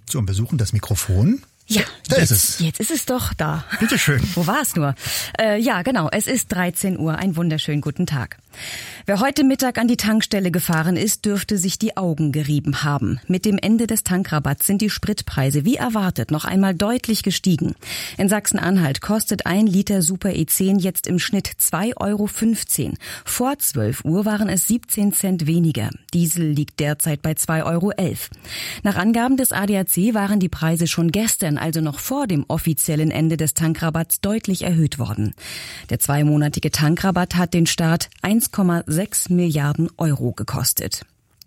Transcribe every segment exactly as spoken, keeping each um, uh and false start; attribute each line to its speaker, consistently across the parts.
Speaker 1: So, und wir suchen das Mikrofon.
Speaker 2: Ja,
Speaker 1: da
Speaker 2: jetzt,
Speaker 1: ist es.
Speaker 2: Jetzt ist es doch da.
Speaker 1: Bitte schön.
Speaker 2: Wo war es nur? Äh, ja, genau. Es ist dreizehn Uhr. Einen wunderschönen guten Tag. Wer heute Mittag an die Tankstelle gefahren ist, dürfte sich die Augen gerieben haben. Mit dem Ende des Tankrabatts sind die Spritpreise wie erwartet noch einmal deutlich gestiegen. In Sachsen-Anhalt kostet ein Liter Super E zehn jetzt im Schnitt zwei Euro fünfzehn. Vor zwölf Uhr waren es siebzehn Cent weniger. Diesel liegt derzeit bei zwei Euro elf. Nach Angaben des A D A C waren die Preise schon gestern, also noch vor dem offiziellen Ende des Tankrabatts, deutlich erhöht worden. Der zweimonatige Tankrabatt hat den Staat eins Komma sechs Milliarden Euro gekostet.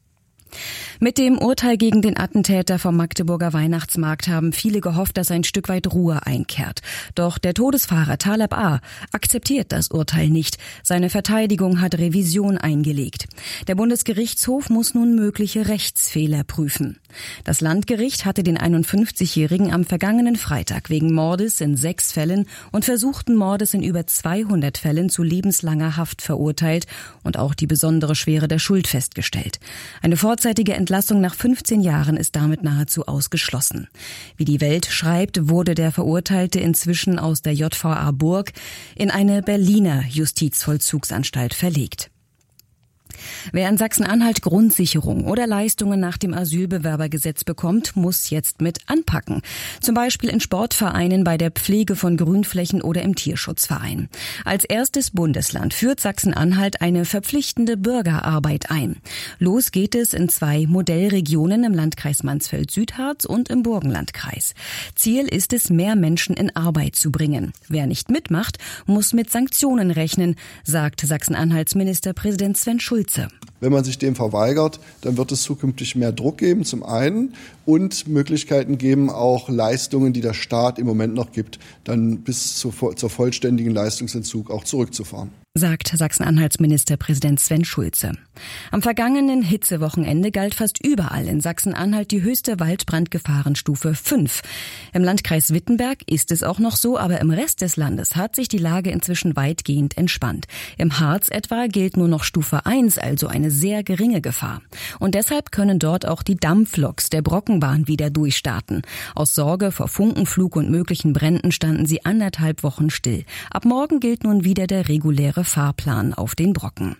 Speaker 2: Mit dem Urteil gegen den Attentäter vom Magdeburger Weihnachtsmarkt haben viele gehofft, dass ein Stück weit Ruhe einkehrt. Doch der Todesfahrer Taleb A. akzeptiert das Urteil nicht. Seine Verteidigung hat Revision eingelegt. Der Bundesgerichtshof muss nun mögliche Rechtsfehler prüfen. Das Landgericht hatte den einundfünfzigjährigen am vergangenen Freitag wegen Mordes in sechs Fällen und versuchten Mordes in über zweihundert Fällen zu lebenslanger Haft verurteilt und auch die besondere Schwere der Schuld festgestellt. Eine vorzeitige Entlassung nach fünfzehn Jahren ist damit nahezu ausgeschlossen. Wie die Welt schreibt, wurde der Verurteilte inzwischen aus der J V A Burg in eine Berliner Justizvollzugsanstalt verlegt. Wer in Sachsen-Anhalt Grundsicherung oder Leistungen nach dem Asylbewerbergesetz bekommt, muss jetzt mit anpacken. Zum Beispiel in Sportvereinen, bei der Pflege von Grünflächen oder im Tierschutzverein. Als erstes Bundesland führt Sachsen-Anhalt eine verpflichtende Bürgerarbeit ein. Los geht es in zwei Modellregionen im Landkreis Mansfeld-Südharz und im Burgenlandkreis. Ziel ist es, mehr Menschen in Arbeit zu bringen. Wer nicht mitmacht, muss mit Sanktionen rechnen, sagt Sachsen-Anhalts Ministerpräsident Sven Schulze.
Speaker 3: Wenn man sich dem verweigert, dann wird es zukünftig mehr Druck geben, zum einen, und Möglichkeiten geben, auch Leistungen, die der Staat im Moment noch gibt, dann bis zur, zur vollständigen Leistungsentzug auch zurückzufahren,
Speaker 2: sagt Sachsen-Anhalts Ministerpräsident Sven Schulze. Am vergangenen Hitzewochenende galt fast überall in Sachsen-Anhalt die höchste Waldbrandgefahrenstufe fünf. Im Landkreis Wittenberg ist es auch noch so, aber im Rest des Landes hat sich die Lage inzwischen weitgehend entspannt. Im Harz etwa gilt nur noch Stufe eins, also eine sehr geringe Gefahr. Und deshalb können dort auch die Dampfloks der Brockenbahn wieder durchstarten. Aus Sorge vor Funkenflug und möglichen Bränden standen sie anderthalb Wochen still. Ab morgen gilt nun wieder der reguläre Fahrplan auf den Brocken.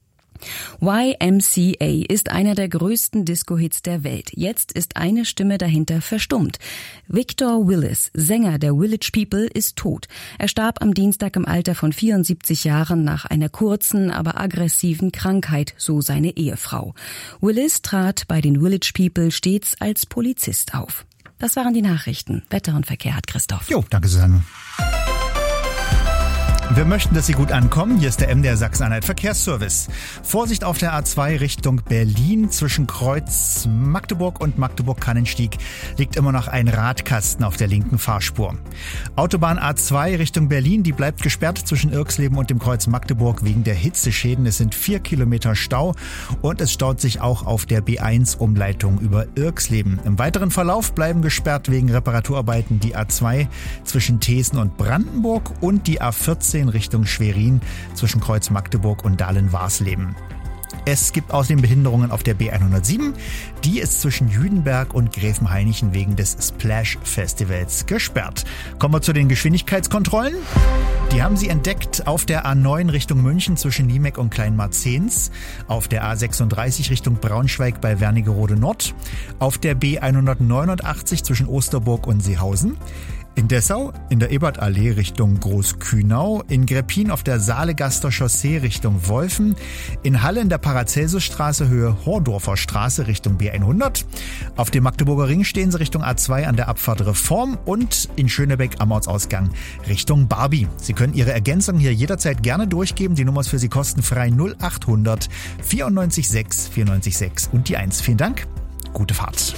Speaker 2: Y M C A ist einer der größten Disco-Hits der Welt. Jetzt ist eine Stimme dahinter verstummt. Victor Willis, Sänger der Village People, ist tot. Er starb am Dienstag im Alter von vierundsiebzig Jahren nach einer kurzen, aber aggressiven Krankheit, so seine Ehefrau. Willis trat bei den Village People stets als Polizist auf. Das waren die Nachrichten. Wetter und Verkehr hat Christoph.
Speaker 1: Jo, danke Susanne. Wir möchten, dass Sie gut ankommen. Hier ist der M D R Sachsen-Anhalt Verkehrsservice. Vorsicht auf der A zwei Richtung Berlin. Zwischen Kreuz Magdeburg und Magdeburg-Kannenstieg liegt immer noch ein Radkasten auf der linken Fahrspur. Autobahn A zwei Richtung Berlin, die bleibt gesperrt zwischen Irxleben und dem Kreuz Magdeburg wegen der Hitzeschäden. Es sind vier Kilometer Stau und es staut sich auch auf der B eins Umleitung über Irxleben. Im weiteren Verlauf bleiben gesperrt wegen Reparaturarbeiten die A zwei zwischen Thesen und Brandenburg und die A vierzehn Richtung Schwerin zwischen Kreuz Magdeburg und Dahlen-Warsleben. Es gibt außerdem Behinderungen auf der B hundertsieben. Die ist zwischen Jüdenberg und Gräfenhainichen wegen des Splash Festivals gesperrt. Kommen wir zu den Geschwindigkeitskontrollen. Die haben Sie entdeckt auf der A neun Richtung München zwischen Niemeck und Kleinmarzens, auf der A sechsunddreißig Richtung Braunschweig bei Wernigerode Nord, auf der B hundertneunundachtzig zwischen Osterburg und Seehausen, in Dessau in der Ebertallee Richtung Großkühnau, in Greppin auf der Saalegaster Chaussee Richtung Wolfen, in Halle in der Paracelsusstraße Höhe Hordorfer Straße Richtung B hundert, auf dem Magdeburger Ring stehen Sie Richtung A zwei an der Abfahrt Reform und in Schönebeck am Ortsausgang Richtung Barbie. Sie können Ihre Ergänzung hier jederzeit gerne durchgeben. Die Nummer ist für Sie kostenfrei null achthundert vierundneunzig sechs vierundneunzig sechs und die eins. Vielen Dank, gute Fahrt.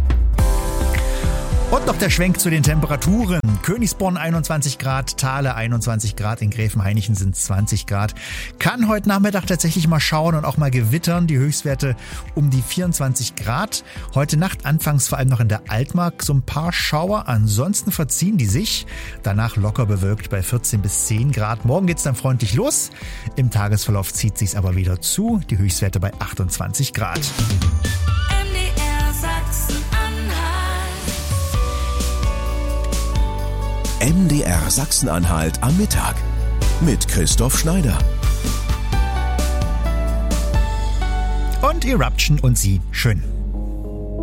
Speaker 1: Und noch der Schwenk zu den Temperaturen. Königsborn einundzwanzig Grad, Thale einundzwanzig Grad, in Gräfenhainichen sind es zwanzig Grad. Kann heute Nachmittag tatsächlich mal schauen und auch mal gewittern. Die Höchstwerte um die vierundzwanzig Grad. Heute Nacht anfangs vor allem noch in der Altmark so ein paar Schauer. Ansonsten verziehen die sich. Danach locker bewölkt bei vierzehn bis zehn Grad. Morgen geht's dann freundlich los. Im Tagesverlauf zieht sich's aber wieder zu. Die Höchstwerte bei achtundzwanzig Grad.
Speaker 4: M D R Sachsen-Anhalt M D R Sachsen-Anhalt am Mittag mit Christoph Schneider.
Speaker 1: Und Eruption und Sie schön.